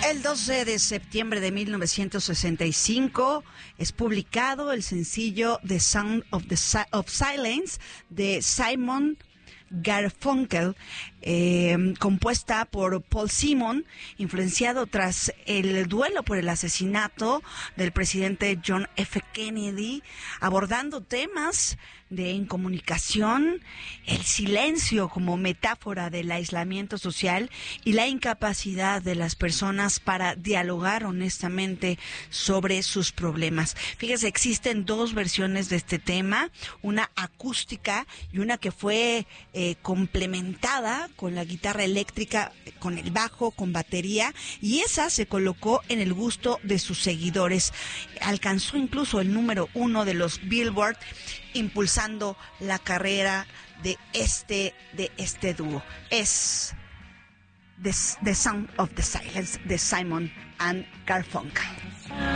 El 12 de septiembre de 1965 es publicado el sencillo The Sound of Silence de Simon Garfunkel, compuesta por Paul Simon, influenciado tras el duelo por el asesinato del presidente John F. Kennedy, abordando temas de incomunicación, el silencio como metáfora del aislamiento social y la incapacidad de las personas para dialogar honestamente sobre sus problemas. Fíjese, existen dos versiones de este tema, una acústica y una que fue complementada con la guitarra eléctrica, con el bajo, con batería, y esa se colocó en el gusto de sus seguidores. Alcanzó incluso el número 1 de los Billboard, impulsando la carrera de este dúo. Es The Sound of the Silence de Simon and Garfunkel.